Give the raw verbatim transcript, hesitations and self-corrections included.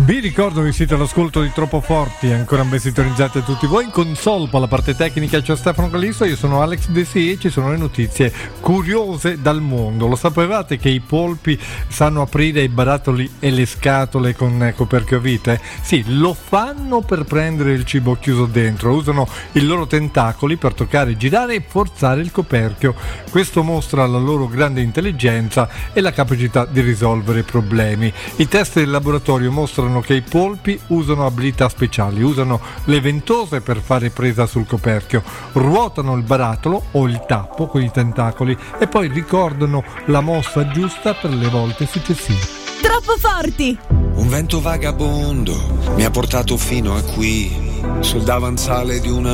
Vi ricordo che siete all'ascolto di Troppo Forti, ancora ben sintonizzati a tutti voi. In console per la parte tecnica c'è Stefano Calisto, io sono Alex De Sì e ci sono le notizie curiose dal mondo. Lo sapevate che i polpi sanno aprire i barattoli e le scatole con coperchio a vite? Sì, lo fanno per prendere il cibo chiuso dentro, usano i loro tentacoli per toccare, girare e forzare il coperchio. Questo mostra la loro grande intelligenza e la capacità di risolvere problemi. I test del laboratorio mostrano che i polpi usano abilità speciali, usano le ventose per fare presa sul coperchio, ruotano il barattolo o il tappo con i tentacoli e poi ricordano la mossa giusta per le volte successive. Troppo Forti! Un vento vagabondo mi ha portato fino a qui, sul davanzale di una